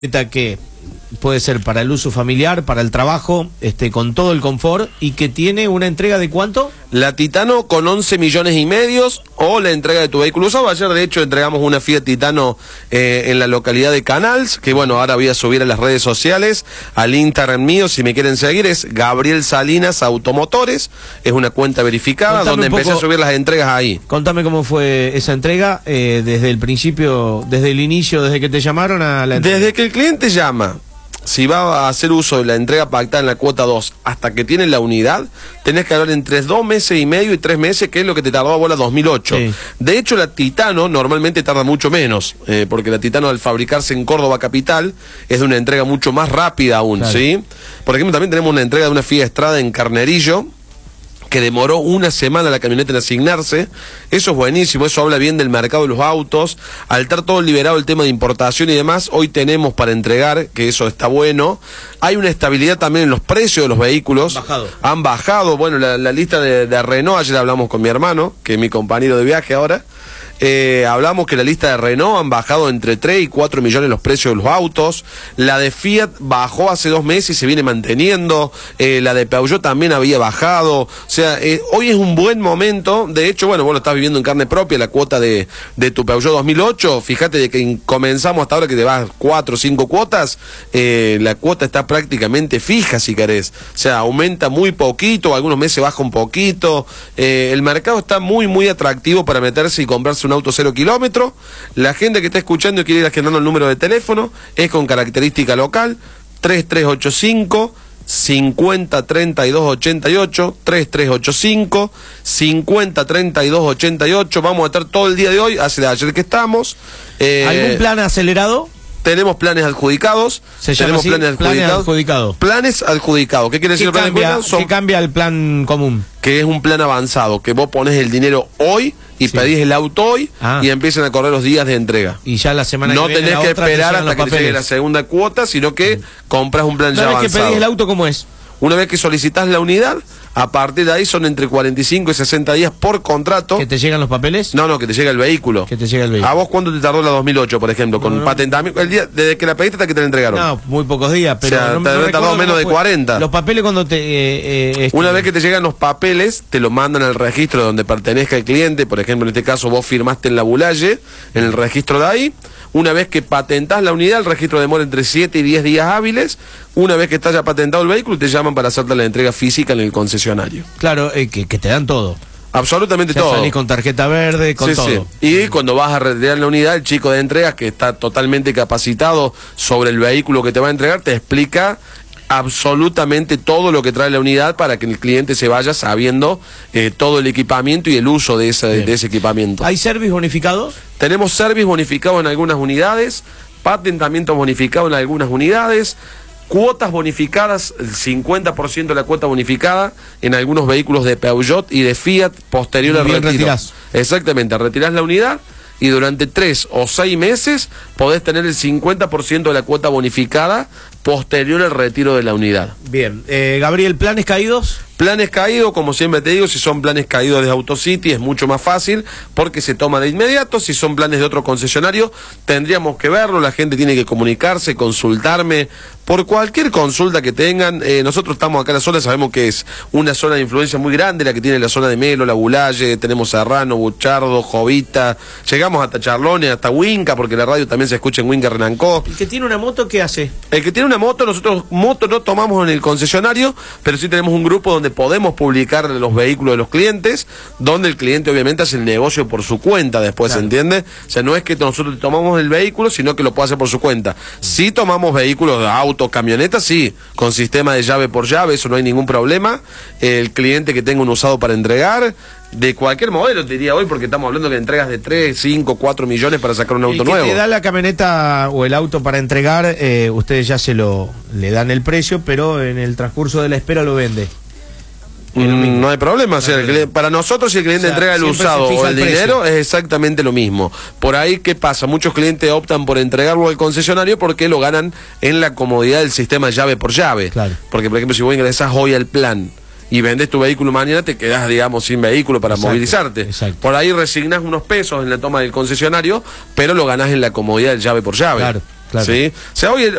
Que puede ser para el uso familiar, para el trabajo, con todo el confort, y que tiene una entrega de ¿cuánto? La Titano con 11 millones y medio, o la entrega de tu vehículo usado. Ayer de hecho entregamos una Fiat Titano en la localidad de Canals, que bueno, ahora voy a subir a las redes sociales, al Instagram mío, si me quieren seguir, es Gabriel Salinas Automotores, es una cuenta verificada. Contame donde empecé a subir las entregas ahí. Contame cómo fue esa entrega, desde el principio, desde el inicio, desde que te llamaron a la entrega. Desde que el cliente llama, si va a hacer uso de la entrega pactada en la cuota 2 hasta que tiene la unidad, tenés que hablar entre 2 meses y medio y 3 meses, que es lo que te tardó a vos la 2008. Sí. De hecho, la Titano normalmente tarda mucho menos, porque la Titano al fabricarse en Córdoba capital es de una entrega mucho más rápida aún, claro. ¿Sí? Por ejemplo, también tenemos una entrega de una Fiat Strada en Carnerillo, que demoró una semana la camioneta en asignarse. Eso es buenísimo, eso habla bien del mercado de los autos. Al estar todo liberado el tema de importación y demás, hoy tenemos para entregar, que eso está bueno. Hay una estabilidad también en los precios de los vehículos. Han bajado, bueno, la lista de Renault, ayer hablamos con mi hermano, que es mi compañero de viaje ahora. Hablamos que la lista de Renault han bajado entre 3 y 4 millones los precios de los autos. La de Fiat bajó hace 2 meses y se viene manteniendo. La de Peugeot también había bajado. O sea, hoy es un buen momento. De hecho, bueno, vos lo estás viviendo en carne propia, la cuota de tu Peugeot 2008. Fíjate de que comenzamos hasta ahora que te vas 4 o 5 cuotas. La cuota está prácticamente fija, si querés. O sea, aumenta muy poquito, algunos meses baja un poquito. El mercado está muy, muy atractivo para meterse y comprarse un auto 0 kilómetro. La gente que está escuchando y quiere ir agendando el número de teléfono es con característica local, 3385 50 32 88, 3385 50 32 88. Vamos a estar todo el día de hoy, hace de ayer que estamos. ¿Algún plan acelerado? Tenemos planes adjudicados. Tenemos planes adjudicados. Planes adjudicados. ¿Qué quiere decir planes adjudicados? ¿Qué cambia el plan común? Que es un plan avanzado, que vos pones el dinero hoy y pedís el auto hoy y empiezan a correr los días de entrega. Y ya la semana no que viene tenés que esperar hasta que te llegue la segunda cuota, sino que compras un plan ya avanzado. Una vez que pedís el auto, ¿cómo es? Una vez que solicitas la unidad, a partir de ahí son entre 45 y 60 días por contrato. ¿Que te llegan los papeles? No, que te llega el vehículo. Que te llega el vehículo. ¿A vos cuánto te tardó la 2008, por ejemplo? Con patentamiento, el día desde que la pediste hasta que te la entregaron. No, muy pocos días, pero... O sea, te tardó menos de 40. Los papeles cuando te... Una vez que te llegan los papeles, te lo mandan al registro donde pertenezca el cliente. Por ejemplo, en este caso vos firmaste en la Bulalle, en el registro de ahí. Una vez que patentás la unidad, el registro demora entre 7 y 10 días hábiles. Una vez que está ya patentado el vehículo, te llaman para hacerte la entrega física en el concesionario. Claro, que te dan todo. Absolutamente ya todo. Salís con tarjeta verde, con todo. Y cuando vas a retirar la unidad, el chico de entregas, que está totalmente capacitado sobre el vehículo que te va a entregar, te explica absolutamente todo lo que trae la unidad para que el cliente se vaya sabiendo todo el equipamiento y el uso de ese equipamiento. ¿Hay service bonificados? Tenemos service bonificado en algunas unidades, patentamiento bonificado en algunas unidades, cuotas bonificadas, el 50% de la cuota bonificada en algunos vehículos de Peugeot y de Fiat posterior al retiro. Retirás. Exactamente, retirás la unidad y durante 3 o 6 meses podés tener el 50% de la cuota bonificada posterior al retiro de la unidad. Bien, Gabriel, ¿planes caídos? Planes caídos, como siempre te digo, si son planes caídos de AutoCity es mucho más fácil porque se toma de inmediato. Si son planes de otro concesionario, tendríamos que verlo, la gente tiene que comunicarse, consultarme, por cualquier consulta que tengan. Nosotros estamos acá en la zona, sabemos que es una zona de influencia muy grande, la que tiene la zona de Melo, La Bulalle, tenemos Serrano, Buchardo, Jovita, llegamos hasta Charlones, hasta Huinca, porque la radio también se escucha en Huinca, Renancó. ¿El que tiene una moto qué hace? El que tiene una moto, nosotros moto no tomamos en el concesionario, pero sí tenemos un grupo donde podemos publicar los vehículos de los clientes, donde el cliente obviamente hace el negocio por su cuenta después, claro. ¿Se entiende? O sea, no es que nosotros tomamos el vehículo, sino que lo puede hacer por su cuenta. Si tomamos vehículos de autos, camionetas, sí, con sistema de llave por llave, eso no hay ningún problema. El cliente que tenga un usado para entregar, de cualquier modelo, te diría hoy, porque estamos hablando de entregas de 3, 5, 4 millones para sacar un auto nuevo. El que te da la camioneta o el auto para entregar, ustedes ya le dan el precio, pero en el transcurso de la espera lo vende. No hay problema, o sea, para nosotros si el cliente entrega el usado o el dinero es exactamente lo mismo. Por ahí, ¿qué pasa? Muchos clientes optan por entregarlo al concesionario porque lo ganan en la comodidad del sistema llave por llave. Claro. Porque, por ejemplo, si vos ingresás hoy al plan y vendes tu vehículo mañana, te quedás, digamos, sin vehículo para movilizarte. Exacto. Por ahí resignás unos pesos en la toma del concesionario, pero lo ganás en la comodidad del llave por llave. Claro. Claro. ¿sí? O sea, hoy